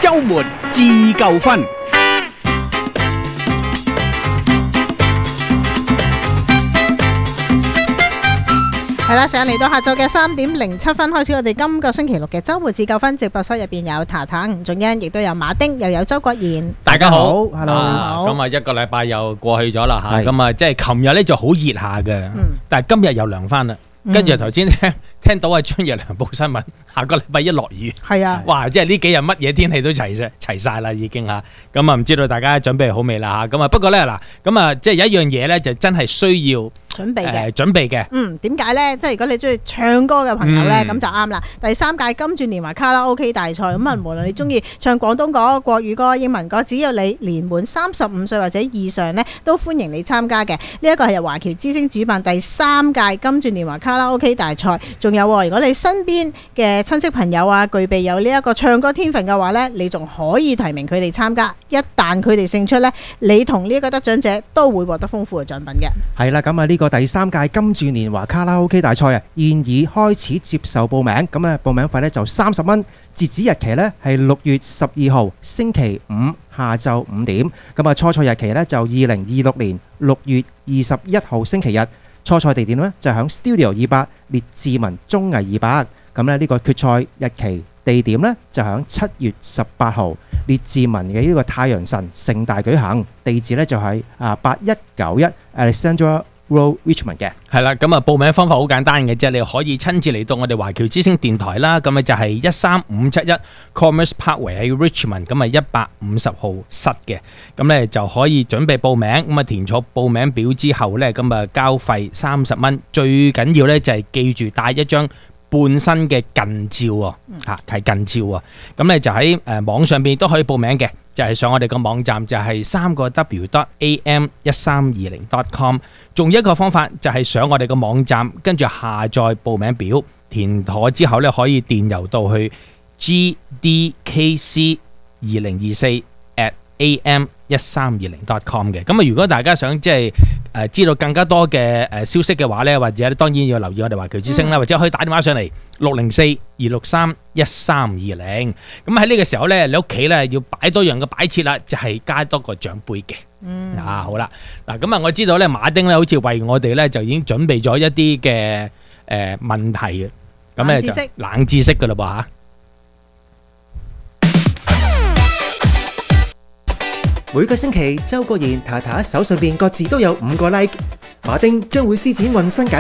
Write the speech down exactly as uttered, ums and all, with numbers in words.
週末自夠分。 係啦，上嚟到下晝嘅三點零七分開始，我哋今個星期六嘅週末自夠分直播室入邊有塔塔、吳仲恩，亦都有馬丁，又有周國賢。 大家好 ，Hello， 啊咁啊一個禮拜又過去咗啦吓， 係咁啊即係琴日咧就好熱下嘅， 嗯但係今日又涼翻啦。跟住頭先聽聽到阿張日良報新聞，下個禮拜一落雨， 係啊， 哇！即係呢幾日乜嘢天氣都齊晒齊晒啦，已經吓。咁啊唔知道大家準備好未啦吓？咁啊不過咧嗱，咁啊即係有一樣嘢咧就真係需要準備嘅。 誒準備嘅。 嗯，點解呢？即係如果你中意唱歌嘅朋友呢， 嗯咁就啱啦。第三屆金鑽年華卡拉 OK 大賽，咁啊，無論你中意唱廣東歌、國語歌、英文歌，只要你年滿三十五歲或者以上呢，都歡迎你參加嘅。呢一個係由華僑之星主辦第三屆金鑽年華卡拉 OK 大賽。仲有喎，如果你身邊嘅親戚朋友啊，具備有呢一個唱歌天分嘅話呢，你仲可以提名佢哋參加。一旦佢哋勝出呢，你同呢一個得獎者都會獲得豐富嘅獎品嘅。 係啦，咁啊呢個第三屆金鑽年華卡拉 OK 大賽啊，現已開始接受報名。咁啊，報名費咧就三十蚊，截止日期咧係六月十二號星期五下晝五點。咁啊，初賽日期咧就二零二六年六月二十一號星期日。初賽地點咧就響 Studio 二百列治文綜藝二百。咁咧呢個決賽日期地點咧就響七月十八號列治文嘅呢個太陽神盛大舉行。地址咧就係啊八一九一 Alexandra Road Richmond 嘅。 係啦，咁啊報名方法好簡單嘅啫，你可以親自嚟到我哋華僑之星電台啦，咁啊就係一三五七一 Commerce Parkway 喺 Richmond，咁啊一百五十號室嘅，咁咧就可以準備報名，咁啊填錯報名表之後咧，咁啊交費三十蚊，最緊要咧就係記住帶一張半身嘅近照喎，嚇係近照啊，咁咧就喺誒網上邊都可以報名嘅，就係上我哋個網站就係三個 W dot A M 一三二零 dot com。仲有一個方法就係上我哋個網站，跟住下載報名表，填妥之後咧可以電郵到去 G D K C 二零二四 at A M 一三二零 dot com 嘅。咁啊，如果大家想即係誒知道更加多嘅誒消息嘅話咧，或者當然要留意我哋華僑之星啦，或者可以打電話上嚟六零四二六三一三二零。咁喺呢個時候咧，你屋企咧要擺多樣嘅擺設啦，就係加多個獎杯嘅。 嗯， 啊好啦，嗱咁啊，我知道咧馬丁咧好似為我哋咧就已經準備咗一啲嘅誒問題嘅，咁咧就冷知識噶啦噃吓。 每個星期，周國賢、塔塔手上邊各自都有五個 like，馬丁將會施展渾身解